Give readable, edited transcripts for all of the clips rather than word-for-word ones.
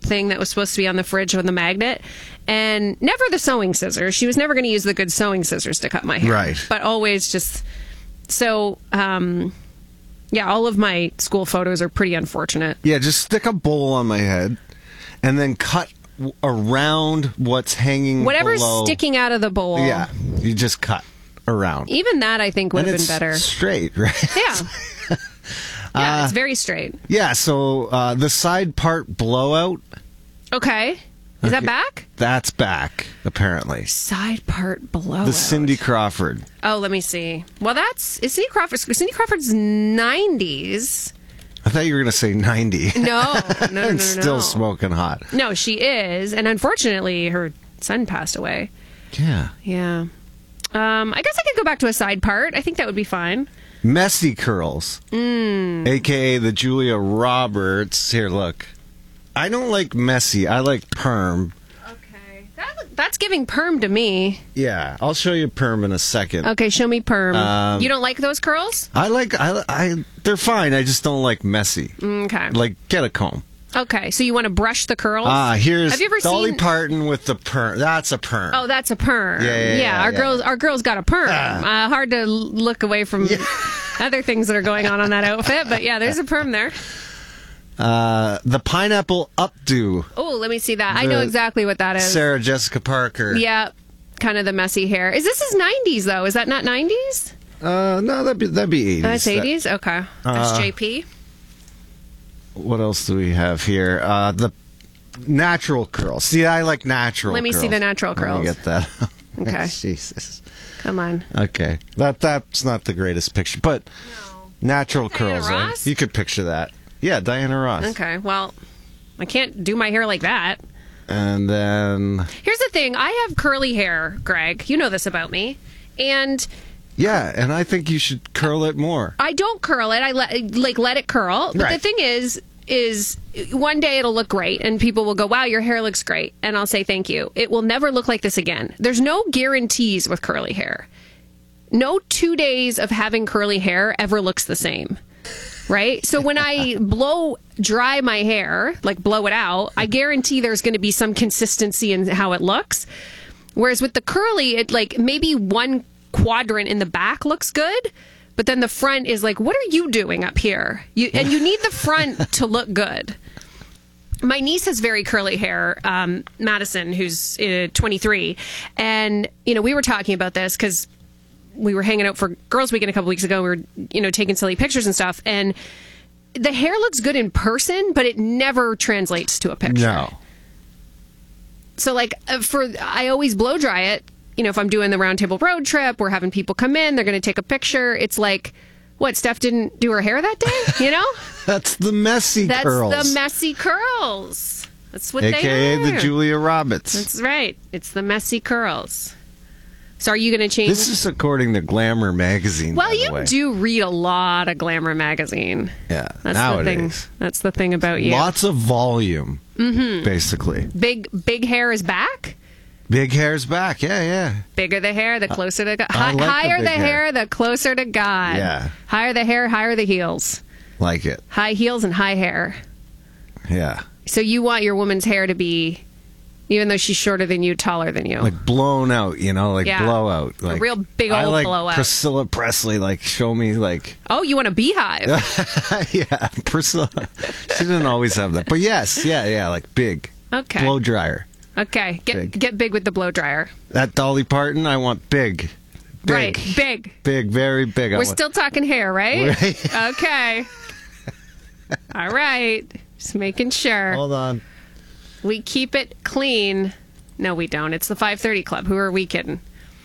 thing that was supposed to be on the fridge with the magnet, and never the sewing scissors. She was never going to use the good sewing scissors to cut my hair. Right. But always just... So, yeah, all of my school photos are pretty unfortunate. Yeah, just stick a bowl on my head and then cut around what's hanging Whatever's below. sticking out of the bowl. Yeah, you just cut around. Even that, I think, would And have been it's better. straight, right? Yeah. Yeah, it's very straight. Yeah, so the side part blowout, Okay. Is that back? that's back, apparently. Side part below. The Cindy Crawford. Oh, let me see. Well, is Cindy Crawford's 90s. I thought you were going to say 90. No. And still smoking hot. No, she is. And unfortunately, her son passed away. Yeah. Yeah. I guess I could go back to a side part. I think that would be fine. Messy curls. A.K.A. the Julia Roberts. Here, look. I don't like messy. I like perm. Okay. That's giving perm to me. Yeah, I'll show you perm in a second. Okay, show me perm. You don't like those curls? They're fine. I just don't like messy. Okay. Like, get a comb. Okay, so you want to brush the curls? Here's Have you ever Dolly seen... Parton with the perm. That's a perm. Oh, that's a perm. Yeah, Our girls got a perm. Hard to look away from other things that are going on that outfit, but yeah, there's a perm there. The pineapple updo. Oh, let me see that. I know exactly what that is. Sarah Jessica Parker. Yeah, kind of the messy hair. This is 90s though? Is that not 90s? No, that'd be 80s. That's 80s. Okay, that's JP. What else do we have here? The natural curls. See, I like natural. Let me see the natural curls. Let me get that. Okay. Jesus. Come on. Okay, that's not the greatest picture, but natural Diana curls. Ross? You could picture that. Yeah, Diana Ross. Okay, well, I can't do my hair like that. And then... Here's the thing. I have curly hair, Greg. You know this about me. And... Yeah, and I think you should curl it more. I don't curl it. I let it curl. But the thing is one day it'll look great and people will go, wow, your hair looks great. And I'll say thank you. It will never look like this again. There's no guarantees with curly hair. No 2 days of having curly hair ever looks the same. Right? So when I blow dry my hair, like blow it out, I guarantee there's going to be some consistency in how it looks. Whereas with the curly, it like maybe one quadrant in the back looks good, but then the front is like, what are you doing up here? And you need the front to look good. My niece has very curly hair, Madison, who's 23. And, we were talking about this because we were hanging out for Girls Weekend a couple weeks ago. We were, taking silly pictures and stuff. And the hair looks good in person, but it never translates to a picture. No. So, like, I always blow dry it. If I'm doing the Round Table Road trip, we're having people come in, they're going to take a picture. It's like, what, Steph didn't do her hair that day? That's the messy curls. That's the messy curls. That's what AKA they are. the Julia Roberts. That's right. It's the messy curls. So are you going to change? This is according to Glamour magazine. Well, by the you way. do read a lot of Glamour magazine. Yeah, that's nowadays. the thing. That's the thing about you. Lots of volume, basically. Big hair is back? Big hair's back, yeah. Bigger the hair, the closer to God. I like higher the the big hair, the closer to God. Yeah. Higher the hair, higher the heels. Like it. High heels and high hair. Yeah. So you want your woman's hair to be, even though she's shorter than you, taller than you. Like blown out, blowout. Like a real big old I like blowout. Priscilla Presley, show me, Oh, you want a beehive? yeah, Priscilla. She didn't always have that. But yes, like big. Okay. Blow dryer. Okay, get big with the blow dryer. That Dolly Parton, I want big. Right, big. Big, very big. We're still talking hair, right? Right. Okay. All right. Just making sure. Hold on. We keep it clean. No, we don't. It's the 5:30 Club. Who are we kidding?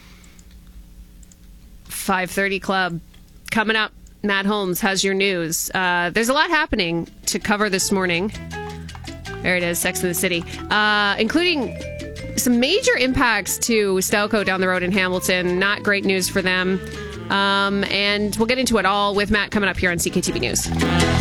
5:30 Club. Coming up, Matt Holmes has your news. There's a lot happening to cover this morning. There it is, Sex and the City. Including some major impacts to Stelco down the road in Hamilton. Not great news for them. And we'll get into it all with Matt coming up here on CKTV News.